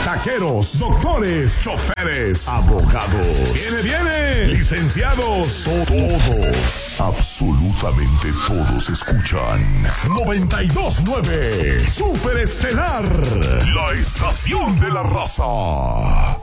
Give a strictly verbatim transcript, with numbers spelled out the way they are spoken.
taqueros, doctores, choferes, abogados. ¡Viene, viene! Licenciados, todos, absolutamente todos escuchan noventa y dos punto nueve Super Estelar, la estación de la raza.